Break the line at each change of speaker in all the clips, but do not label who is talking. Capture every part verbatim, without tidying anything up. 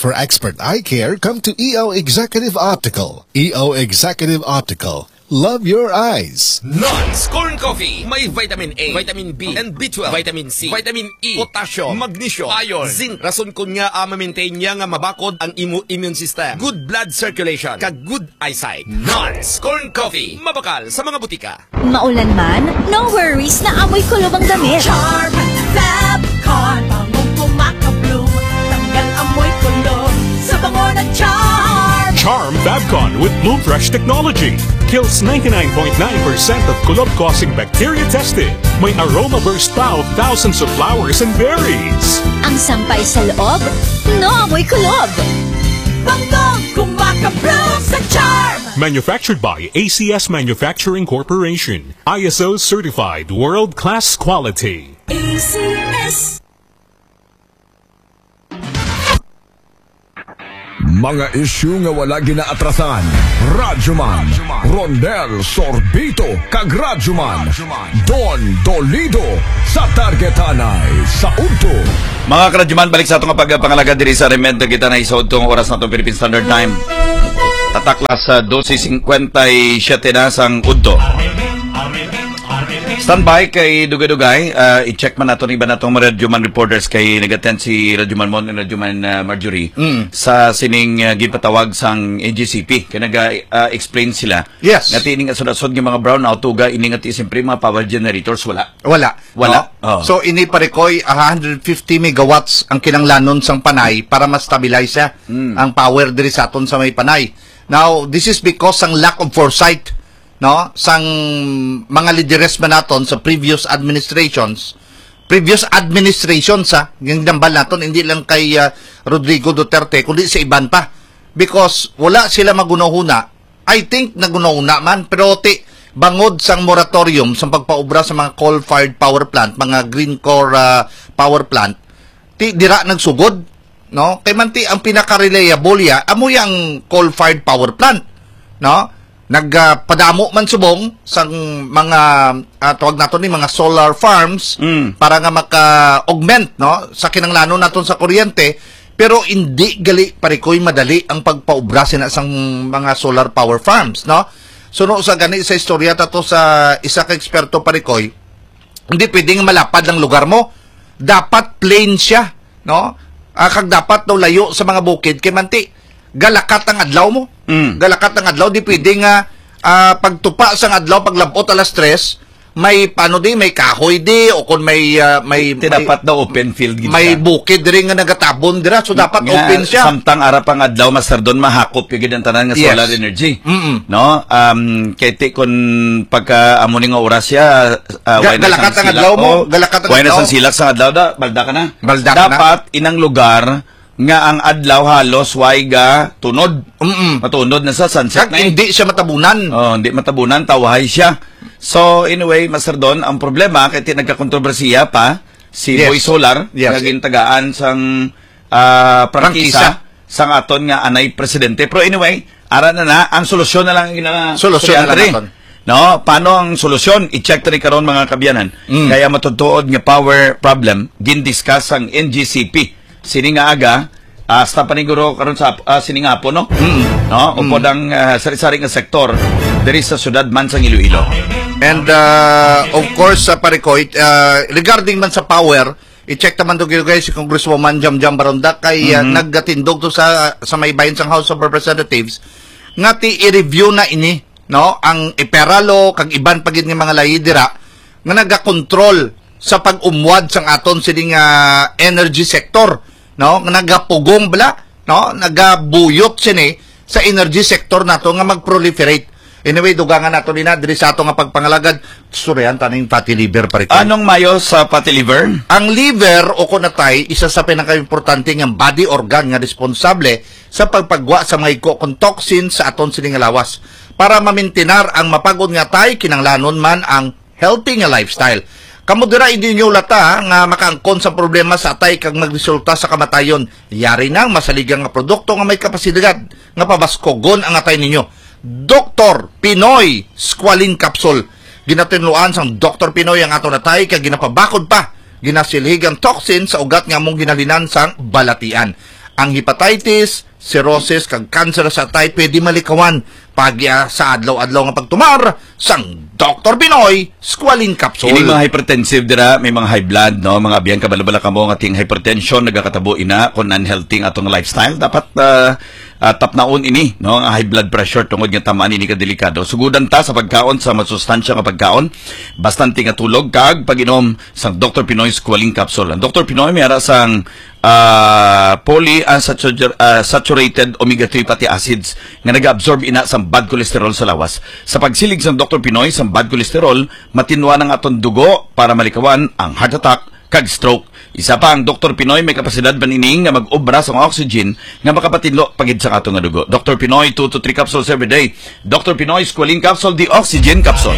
For expert eye care, come to E O Executive Optical. E O Executive Optical. Love your eyes.
Nons Corn Coffee. May vitamin A, vitamin B, and B twelve, vitamin C, vitamin E, potassium, magnesium, iron, zinc. Rason ko niya uh, ma-maintain niya nga mabakod ang imo immune system. Good blood circulation, kag good eyesight. Nons Corn Coffee. Mabakal sa mga butika.
Maulan man, no worries na amoy kulob ang damit.
Charm Fabcon, bangong pumakabloom. Tanggal amoy kulob sa bango ng Charm.
Charm Fabcon with Bloom Fresh technology. Kills ninety-nine point nine percent of kulob-causing bacteria tested. May aroma burst pa of thousands of flowers and berries.
Ang sampay sa loob, no amoy kulob.
Bangong kumakabloom sa Charm.
Manufactured by A C S Manufacturing Corporation. I S O certified world-class quality.
A C S.
Mga isyu nga wala ginaatrasan. Radyoman Rondel Sorbito kag Radyoman Don Dolido sa Targetanay sa Udto.
Mga karadyoman, balik sa itong pagpangalaga diri sa remento kita na isa itong oras na itong Philippine Standard Time. Tatakla sa twelve fifty-seven na sang Udto. Standby kay Dugay-Dugay. Uh, i-check man nato iba natong mga Radyoman reporters kay nag-attend si Radyoman Mon and Radyoman uh, Marjorie mm. sa sining uh, gipatawag sang N G C P. Kaya nag-explain uh, sila.
Yes.
Nga tining asod-asod ng mga brownout tuga iningat isimpre mga power generators. Wala.
Wala.
Wala.
No?
Oh.
So, ini parekoy one hundred fifty megawatts ang kinanglanon sang Panay para ma-stabilize siya mm. ang power diri sa aton sa may Panay. Now, this is because ang lack of foresight no sang mga lideres man naton sa previous administrations previous administrations sa ginambal naton hindi lang kay uh, Rodrigo Duterte kundi sa iban pa because wala sila magunahuna. I think nagunahuna man pero ti bangod sang moratorium sa pagpaubra sa mga coal-fired power plant, mga green core uh, power plant, ti dira nagsugod no kay man ti ang pinaka-reliable ya amo yang coal-fired power plant no nagpadamo uh, man subong sa mga uh, tawag nato ni mga solar farms mm. para nga maka-augment no sa kinanglanon naton sa kuryente pero hindi gali parikoy madali ang pagpaubra sina sang mga solar power farms no so no sa gani sa istorya tato sa isa ka eksperto parikoy hindi pwedeng malapad ang lugar mo dapat plain siya no uh, kag dapat daw layo sa mga bukid kay manti galakat ang adlaw mo. Mm. Galakat ang adlaw. Di pwede nga uh, pagtupa sa adlaw, paglabot alas tres, may paano di, may kahoy di, o kung may... Uh, may
dapat daw open field. Gina.
May bukid rin nga nagatabon dira. So, dapat nga, open siya.
Samtang arap ang adlaw, master doon, mahakop yung ginantanan nga
yes.
solar energy.
Mm-mm.
No? Um, kaya ti, kung pagka amuning nga oras siya, uh,
Ga galakat ang adlaw mo. Galakat ang adlaw.
Why na silak sa adlaw, da, balda ka na.
Balda ka
dapat, na. Inang lugar, nga ang adlaw halos waiga tunod.
Mm-mm.
Matunod na sa sunset
Kag
na.
Hindi siya matabunan.
Oh, hindi matabunan, tawahay siya. So, anyway, Master Don, ang problema, kaya nagkakontrobersiya pa, si
yes.
Boy Solar,
yes.
naging tagaan sang uh, prangkisa, sang aton nga anay presidente. Pero anyway, ara na na, ang solusyon na lang ang
solusyon na lang
no, paano ang solusyon? I-check tani karon mga kabyanan. Mm. Kaya matutuod nga power problem, gindiscuss ang N G C P. Sini nga aga, hasta uh, paniguro karon sa uh, sini nga po, no? Mm. No? Upod mm. ang uh, sari-sari nga sektor diri sa syudad man sang Iloilo.
And uh, of course, sa uh, parikoy, uh, regarding man sa power, i-check naman to guys si Congresswoman Jam Jam Baronda kay uh, mm-hmm. naggatindog to sa sa may bayan sang House of Representatives nga ti i-review na ini, no? Ang iperalo kag iban pagid nga mga layidira nga naga-control sa pag-umwad sang aton sining uh, energy sector. No, nagapugong bala, no, nagabuyot sini sa energy sector nato nga mag-proliferate. Anyway, dugangan nato ni na diri sa ato nga pagpangalagad, suryan taning fatty liver pare.
Anong mayo sa fatty liver?
Ang liver o kunatay isa sa pinaka-importante nga body organ nga responsable sa pagpagwa sa mga iko kong toxin sa aton sining lawas para mamintinar ang mapagod nga tay kinanglanon man ang healthy nga lifestyle. Kamu dira hindi nyo lata nga makaangkon sa problema sa atay kag magresulta sa kamatayon. Yari nang masaligang nga produkto nga may kapasidad nga pabaskogon ang atay ninyo. Doktor Pinoy Squalene Capsule. Ginatinluan sang Doktor Pinoy ang ato natay kag ginapabakod pa. Ginasilhig ang toxin sa ugat nga mong ginalinan sang balatian. ang hepatitis, cirrhosis, kag cancer sa atay, pwede malikawan pag uh, sa adlaw-adlaw nga pagtumar sang Doctor Pinoy Squalene Capsule.
Ini mga hypertensive dira, may mga high blood, no, mga abiyang kabalabala kamo nga ting hypertension nagakatabo ina kon unhealthy atong lifestyle, dapat uh, uh, tapnaon ini, no, ang high blood pressure tungod nga tamaan ini ka delikado. Sugudan ta sa pagkaon sa masustansya nga pagkaon, bastante nga tulog kag pag-inom sang Doctor Pinoy Squalene Capsule. Ang Doctor Pinoy may ara sang uh, polyunsaturated uh, omega three fatty acids nga nag-absorb ina sa bad cholesterol sa lawas. Sa pagsilig sa Doctor Pinoy sa bad cholesterol, matinwa ng aton dugo para malikawan ang heart attack kag stroke. Isa pa, ang Doctor Pinoy may kapasidad panining nga mag-obra sa oxygen nga makapatinlo pagid sa atong nga dugo. Doctor Pinoy, two to three capsules every day. Doctor Pinoy Squalene Capsule, the oxygen capsule.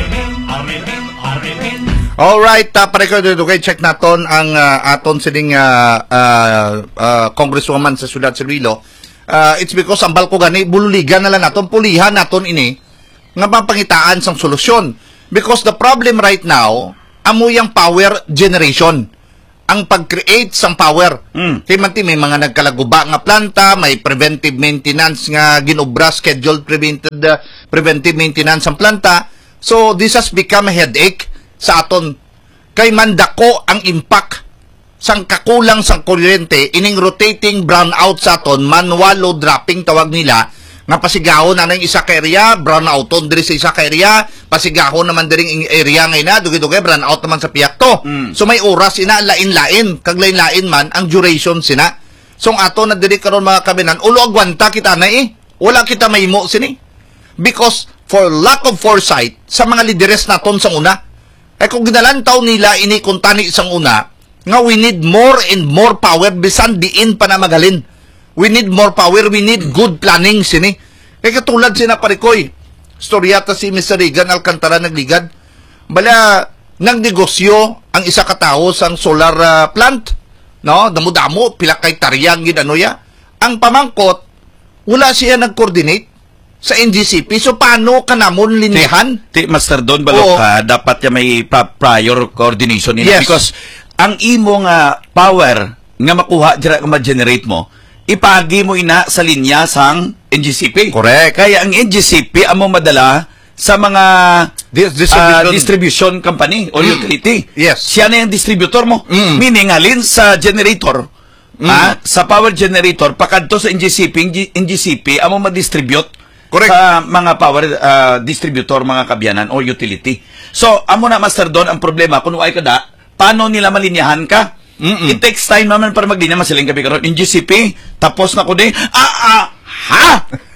Alright, uh, pare ko dito kay check naton ang uh, aton sining uh, uh, uh, congresswoman sa Ciudad Cirilo. Uh, it's because ang balko gani bululigan na lang naton, pulihan naton ini nga mapangitaan sang solusyon. Because the problem right now, amuyang power generation. Ang pag-create sang power. Mm. Kaya man may mga nagkalaguba nga planta, may preventive maintenance nga ginobra, scheduled preventive, uh, preventive maintenance ang planta. So, this has become a headache sa aton. Kay mandako ang impact sang kakulang sang kuryente, ining rotating brownout sa aton, manual load dropping tawag nila, nga pasigahon na ng isa ka area, brownouton diri sa isa ka area, pasigahon naman diri area ngay na, dugi-dugi brownout naman sa piyakto. Mm. So may oras ina lain-lain, kag lain-lain man ang duration sina. So ang ato na diri karon mga kabinan, ulo agwanta kita na eh. Wala kita mahimo sini. Because for lack of foresight sa mga lideres naton sang una, ay kung ginalantaw nila ini kung tani sang una, nga we need more and more power bisan diin pa na magalin. We need more power, we need good planning sini. Kaya katulad sina parikoy, storyata si Mister Regan Alcantara nagligad. Bala, nagnegosyo ang isa ka tao sang solar uh, plant. No, damo-damo, pila kay taryang gidano ya. Ang pamangkot, wala siya nag-coordinate sa N G C P. So, paano ka namon linyahan?
Ti, Master Don Balok ka, dapat ya may prior coordination nila.
Yes.
Because, ang imo nga power nga makuha, dira ka ma-generate mo, ipagi mo ina sa linya sang N G C P.
Correct.
Kaya ang N G C P amo madala sa mga
Dis- distribution.
uh, distribution company or
Mm.
utility.
Yes.
Siya na yung distributor mo.
Mm.
Meaning, alin sa generator,
Mm.
ah, sa power generator, pakadto sa N G C P, N G C P, amo ma-distribute
Correct.
sa mga power uh, distributor, mga kabyanan or utility. So, amo na, Master Don, ang problema, kung wala ka da, paano nila malinyahan ka?
Mm-mm.
It takes time naman para maglinya, masiling gabi karon. N G C P, tapos na ko din. Ah, ah, ha?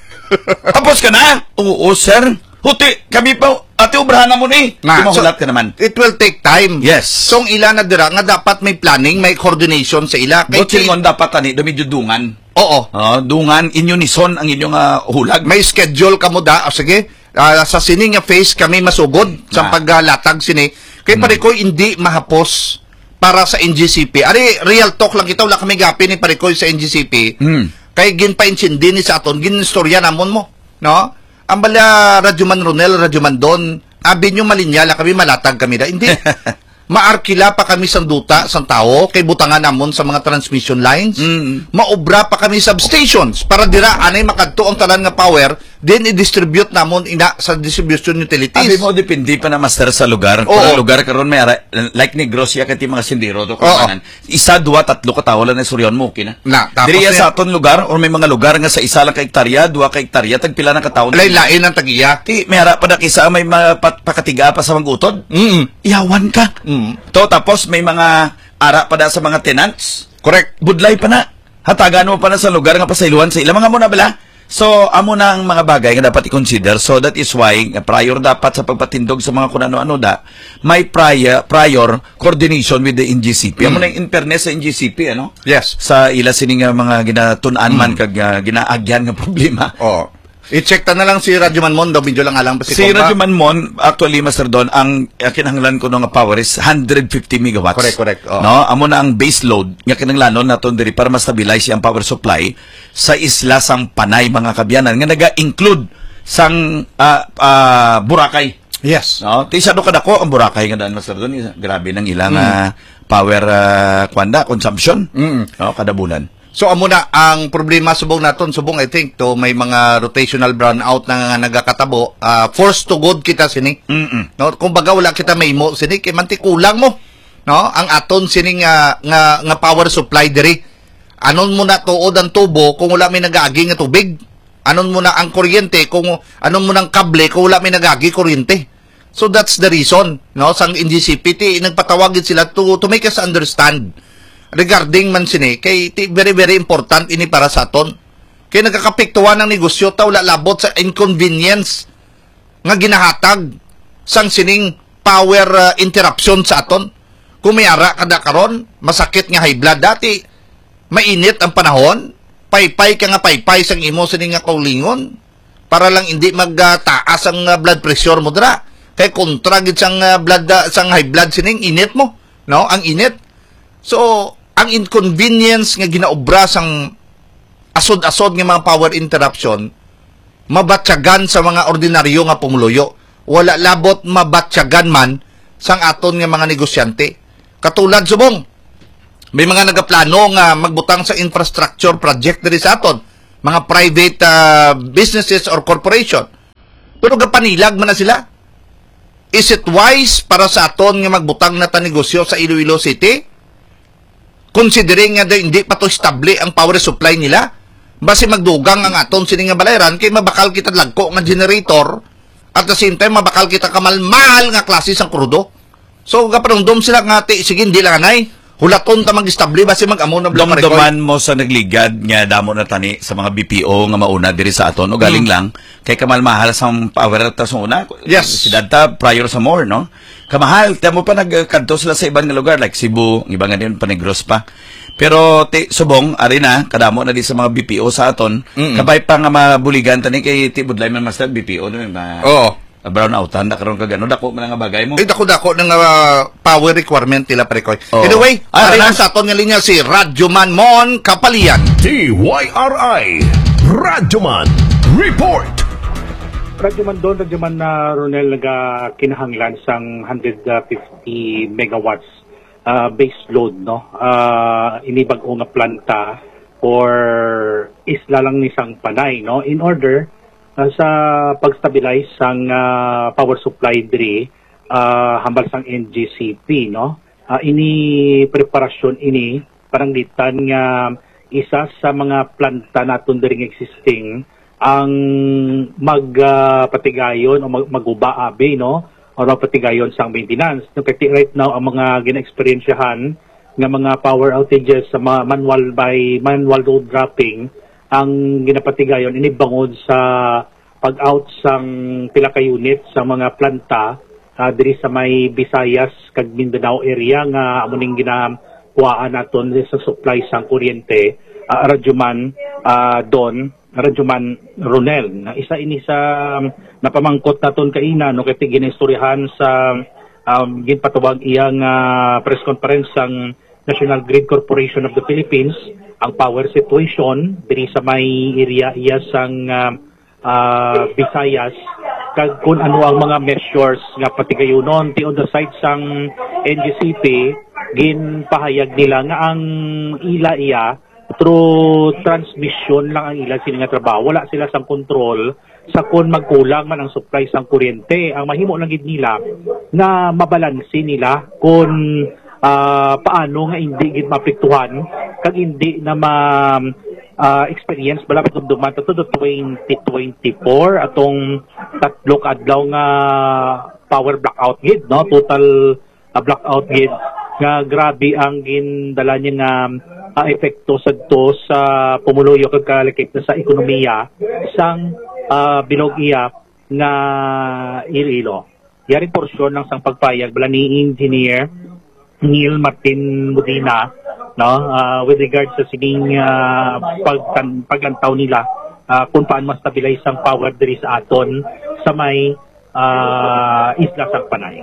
Tapos ka na? Oo, sir. Huti, kami pa, ate, ubrahan na mo ni.
Na,
Tumahulat
so,
ka naman.
It will take time.
Yes.
So, ang ila na dira, nga dapat may planning, may coordination sa ila. Kay
Botsingon dapat ani, dumidyo dungan.
Oo.
Oh, dungan, inyo ni son ang inyong uh, hulag.
May schedule ka mo da. O, sige, uh, sa sining nga face kami masugod sa
Ah.
paglatag sini. Kaya pare ko, hindi mahapos para sa N G C P. Ari, real talk lang kita. Wala kami gapi ni pare ko sa N G C P.
Hmm.
Kaya ginpa-insindi ni sa aton, ginistorya namon mo. No? Ang bala, Radyoman Ronel, Radyoman Don, abi nyo malinyala kami, malatag kami da. Hindi. Maarkila pa kami sa duta, sa tao, kay butangan namon sa mga transmission lines.
Mm.
Maobra pa kami substations para dira anay makadto ang tanan nga power, then i-distribute namon ina sa distribution utilities.
Abi mo, depende pa na, Master, sa lugar.
Oo.
Kung lugar karon may ara, like Negros, ya kati mga sindiro, do
Oo.
kanan. Isa, dua, tatlo ka tao lang na suryon mo, kina.
Na, tapos
Diriya
na-
sa aton lugar, or may mga lugar nga sa isa lang ka hektarya, dua ka hektarya, tagpila na ka tao.
Lain-lain ang tagiya.
Ti, may ara pa na kisa, may mga pat, pakatiga pa sa mga utod.
Mm.
Iyawan ka.
Mm.
To, tapos may mga ara pa na sa mga tenants.
Correct.
Budlay pa na. Hatagan mo pa na sa lugar nga pasayluhan sa ilang mga muna bala. So, amo na ang mga bagay nga dapat i-consider. So, that is why, nga prior dapat sa pagpatindog sa mga kunano-ano da, may prior, prior coordination with the N G C P. Amo na yung in fairness sa N G C P, ano?
Yes.
Sa ila sining nga mga ginatunan man, kag uh, ginaagyan nga problema.
Oh. I-check ta na lang si Radyoman Mon, daw medyo lang alang pa si
Si
Compa.
Radyoman Mon, actually, Master Don, ang uh, kinahanglan ko ng power is one hundred fifty megawatts.
Correct, correct. Oo.
No? Amo na ang base load, nga kinahanglan naton diri para ma-stabilize ang power supply sa isla sang Panay, mga kabyanan, nga naga-include sang uh, uh, Boracay.
Yes.
No? Ti siya do kadako ang Boracay nga daan, Master Don. Grabe nang ilang
Mm.
uh, power uh, kwanda, consumption.
Mm.
No? Kada bulan.
So amo na ang problema subong naton subong I think to may mga rotational brownout na nagakatabo, uh, forced to good kita sini.
Mm-mm.
No, kumbaga wala kita may mo sini kay manti kulang mo, no? Ang aton sini nga nga, nga power supply diri. Anon mo na tuod ang tubo kung wala may nagagi nga tubig. Anon mo na ang kuryente kung anon mo nang kable kung wala may nagagi kuryente. So that's the reason, no? Sang N G C P ti nagpatawag sila to to make us understand regarding man sini kay very very important ini para sa aton kay nagkakapektuhan ng negosyo ta wala labot sa inconvenience nga ginahatag sang sining power uh, interruption sa aton. Kung may ara kada karon masakit nga high blood dati mainit ang panahon paypay ka nga paypay sang imo sining nga kaulingon para lang hindi magtaas uh, ang uh, blood pressure mo dira kay kontra gid sang uh, blood uh, sang high blood sining init mo, no, ang init. So ang inconvenience nga ginaobra sang asod-asod nga mga power interruption mabatyagan sa mga ordinaryo nga pumuluyo. Wala labot mabatyagan man sang aton nga mga negosyante. Katulad subong may mga nagaplano nga magbutang sa infrastructure project diri sa aton, mga private uh, businesses or corporation. Pero gapanilag man na sila. Is it wise para sa aton nga magbutang na ta negosyo sa Iloilo City? Considering nga hindi pa to stable ang power supply nila, basi magdugang ang aton sining nga balayran kay mabakal kita lagko nga generator at the same time mabakal kita kamalmal nga klase sang krudo. So kapanungdom sila nga ti sige hindi lang anay hulaton ta mag-stable basi mag-amo na block record.
Dumduman mo sa nagligad nga damo na tani sa mga B P O nga mauna diri sa aton o galing hmm. lang kay kamal-mahal sa power ta sa una.
Yes.
Si Danta prior sa more, no? Kamahal, tamo pa nagkanto sila sa ibang lugar like Cebu, iba nga din Panegros pa. Pero ti subong ari na kadamo na di sa mga B P O sa aton, mm-hmm. kabay pa nga mabuligan tani kay ti budlay man master B P O no ma.
Oo.
Brown outan da karon kagano dako man nga bagay mo.
Eh dako-dako ng uh, power requirement nila pre koy.
Oh.
Anyway,
ah,
ari na sa aton nga linya si Radyoman Mon Kapalian.
T Y R I Radyoman Report.
Radyoman doon, Radyoman na Ronel nagkinahanglan sang one hundred fifty megawatts uh, base load, no? Uh, inibag o nga planta or isla lang ni sang Panay, no? In order uh, sa pag-stabilize sang uh, power supply diri uh, hambal sang N G C P, no? Uh, ini preparasyon ini parang litan nga isa sa mga planta naton diri existing ang magpatigayon uh, o mag maguba abi, no, o magpatigayon sang maintenance. No, kasi right now ang mga gina-experiensyahan nga mga power outages sa mga manual by manual load dropping ang ginapatigayon ini bangod sa pag-out sang pila ka unit sa mga planta uh, diri sa may Visayas kag Mindanao area nga amo ning ginakuhaan naton sa supply sang kuryente. Uh, Radyoman uh, Don Radyoman Ronel na isa ini sa um, napamangkot naton kaina no kay ginistoryahan sa um, ginpatawag iyang uh, press conference sang National Grid Corporation of the Philippines ang power situation diri sa may area iya sang uh, uh, Visayas kag kun ano ang mga measures nga patigayonon ti on the side sang N G C P ginpahayag nila nga ang ila iya through transmission lang ang ilang sila nga trabaho. Wala sila sang control sa kung magkulang man ang supply sang kuryente. Ang mahimo lang gid nila na mabalanse nila kung uh, paano nga hindi gid mapektuhan kag hindi na ma uh, experience bala pagdumduman to twenty twenty-four atong tatlo ka adlaw nga power blackout gid, no, total uh, blackout gid nga grabe ang gindala niya nga uh, epekto sadto sa pumuluyo kag kalakip na sa ekonomiya sang uh, bilog iya nga Iloilo. Yari porsyon ng sang pagpayag bala ni Engineer Neil Martin Modina, no, uh, with regards sa sining uh, pagtan paglantaw nila uh, kung paano ma-stabilize ang power diri sa aton sa may uh, isla sang Panay.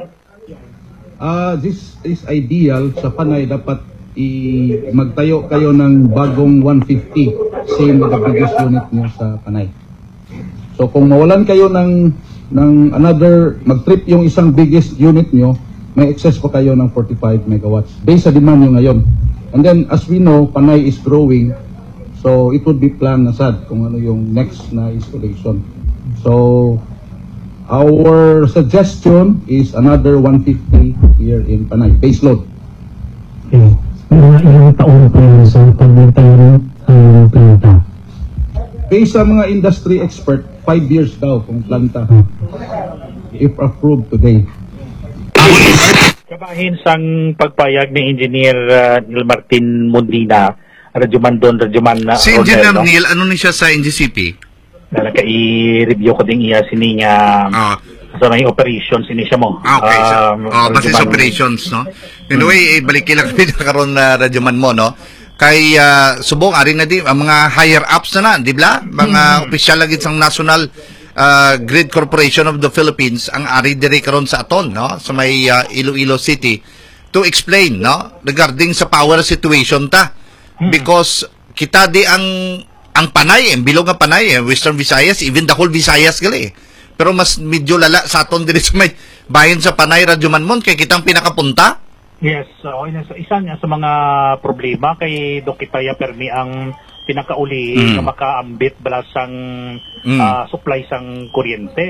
Uh, this is ideal sa Panay. Dapat i magtayo kayo ng bagong one fifty same with the biggest unit nyo sa Panay. So kung mawalan kayo ng ng another mag-trip yung isang biggest unit nyo, may excess pa kayo ng forty-five megawatts based sa demand nyo ngayon. And then as we know, Panay is growing. So it would be planned na sad kung ano yung next na installation. So our suggestion is another one fifty here in Panay, baseload.
Okay. Mga ilang taon pa yun sa pag-retire ang planta?
Based sa mga industry expert, five years daw kung planta. If approved today.
Kabahin sang pagpayag ni Engineer uh, Neil Martin Mundina, Radyoman Don, Radyoman na
Si Engineer Neil, ano ni siya sa N G C P?
Na naka-i-review ko din iya sini nga
Ah.
sa mga operations ini siya mo.
Ah, okay. So,
Um,
oh, basis
Radyoman-
operations, no? Anyway, eh, balik lang kami na karon na radyoman mo, no? Kay uh, subong ari na di ang mga higher ups na na, di ba? Mga opisyal lagi sang National uh, Grid Corporation of the Philippines ang ari diri karon sa aton, no? Sa may uh, Iloilo City to explain, no? Regarding sa power situation ta. Because kita di ang ang Panay, ang bilog nga Panay, eh, Western Visayas, even the whole Visayas gali. Pero mas medyo lala sa aton diri sa may bayan sa Panay, Radyoman Mon, kay kitang pinakapunta.
Yes, so so isa nga sa mga problema kay Dokitaya Permi ang pinakauli
Mm.
nga makaambit balasang
Mm.
ah, supply sang kuryente.